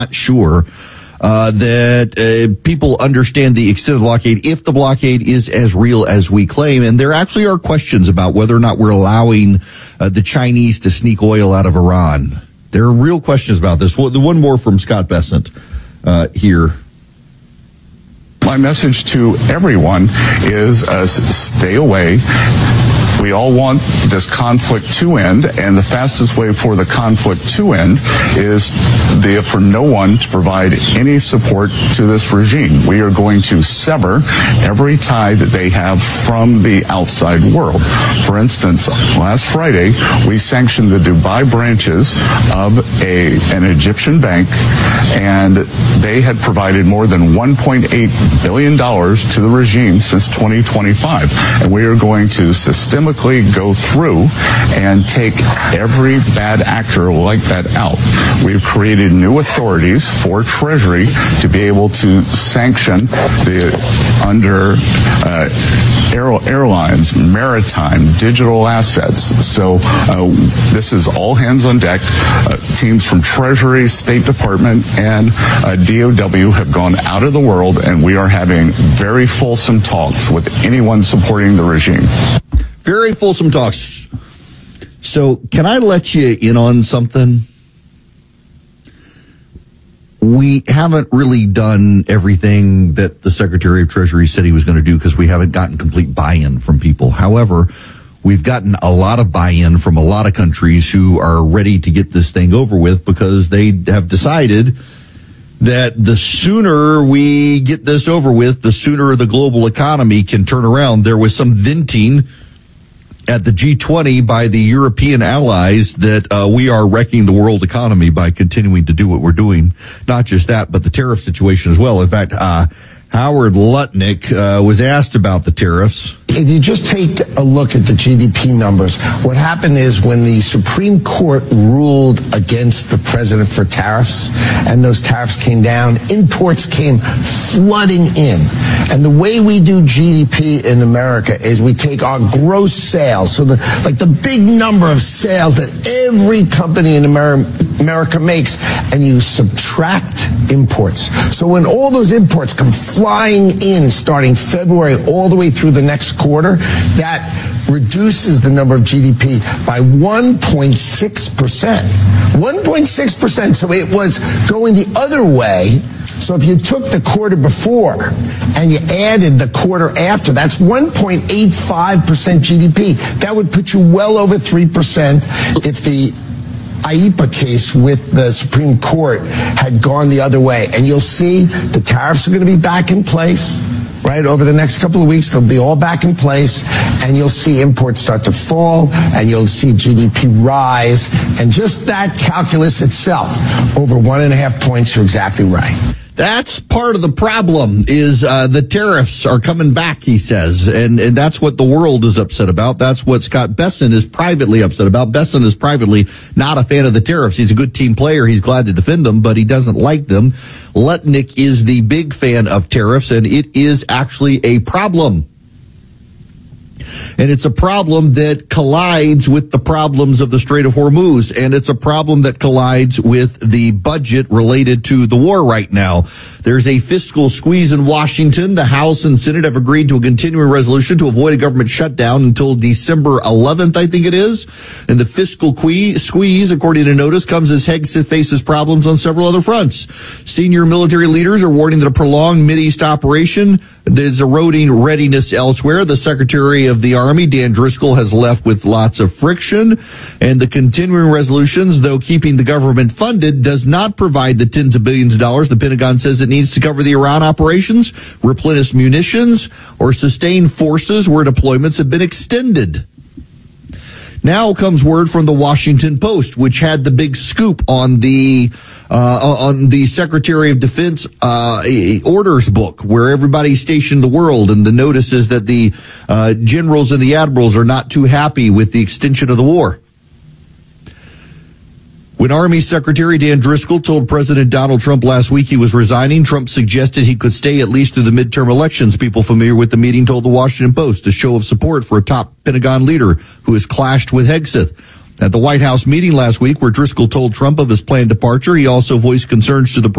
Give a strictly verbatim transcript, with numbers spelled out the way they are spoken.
sure uh, that uh, people understand the extent of the blockade, if the blockade is as real as we claim. And there actually are questions about whether or not we're allowing uh, the Chinese to sneak oil out of Iran. There are real questions about this. Well, the one more from Scott Bessent uh, here. My message to everyone is uh, stay away. We all want this conflict to end, and the fastest way for the conflict to end is the, for no one to provide any support to this regime. We are going to sever every tie that they have from the outside world. For instance, last Friday, we sanctioned the Dubai branches of a, an Egyptian bank, and they had provided more than one point eight billion dollars to the regime since twenty twenty-five. And we are going to systemically go through and take every bad actor like that out. We've created new authorities for Treasury to be able to sanction the under uh, air, airlines, maritime, digital assets. So uh, this is all hands on deck. Uh, teams from Treasury, State Department, and uh, D O W have gone out of the world, and we are having very fulsome talks with anyone supporting the regime. Very fulsome talks. So can I let you in on something? We haven't really done everything that the Secretary of Treasury said he was going to do because we haven't gotten complete buy-in from people. However, we've gotten a lot of buy-in from a lot of countries who are ready to get this thing over with because they have decided that the sooner we get this over with, the sooner the global economy can turn around. There was some venting at the G twenty by the European allies that uh, we are wrecking the world economy by continuing to do what we're doing. Not just that, but the tariff situation as well. In fact, uh, Howard Lutnick uh, was asked about the tariffs. If you just take a look at the G D P numbers, what happened is when the Supreme Court ruled against the president for tariffs, and those tariffs came down, imports came flooding in. And the way we do G D P in America is we take our gross sales, so the like the big number of sales that every company in America makes, and you subtract imports. So when all those imports come flying in starting February all the way through the next quarter, that reduces the number of G D P by one point six percent. one point six percent. So it was going the other way. So if you took the quarter before and you added the quarter after, that's one point eight five percent G D P. That would put you well over three percent if the I E P A case with the Supreme Court had gone the other way. And you'll see the tariffs are going to be back in place. Right, over the next couple of weeks, they'll be all back in place, and you'll see imports start to fall, and you'll see G D P rise, and just that calculus itself, over one and a half points, you're exactly right. That's part of the problem is uh, the tariffs are coming back, he says, and, and that's what the world is upset about. That's what Scott Bessent is privately upset about. Bessent is privately not a fan of the tariffs. He's a good team player. He's glad to defend them, but he doesn't like them. Lutnick is the big fan of tariffs, and it is actually a problem. And it's a problem that collides with the problems of the Strait of Hormuz. And it's a problem that collides with the budget related to the war right now. There's a fiscal squeeze in Washington. The House and Senate have agreed to a continuing resolution to avoid a government shutdown until December eleventh, I think it is. And the fiscal que- squeeze, according to notice, comes as Hegseth faces problems on several other fronts. Senior military leaders are warning that a prolonged Mideast operation is eroding readiness elsewhere. The Secretary of the Army, Dan Driscoll, has left with lots of friction. And the continuing resolutions, though keeping the government funded, does not provide the tens of billions of dollars the Pentagon says it needs to cover the Iran operations, replenish munitions, or sustain forces where deployments have been extended. Now comes word from the Washington Post, which had the big scoop on the uh, on the Secretary of Defense uh, orders book, where everybody's stationed in the world, and the notice is that the uh, generals and the admirals are not too happy with the extension of the war. When Army Secretary Dan Driscoll told President Donald Trump last week he was resigning, Trump suggested he could stay at least through the midterm elections. People familiar with the meeting told the Washington Post, a show of support for a top Pentagon leader who has clashed with Hegseth. At the White House meeting last week where Driscoll told Trump of his planned departure, he also voiced concerns to the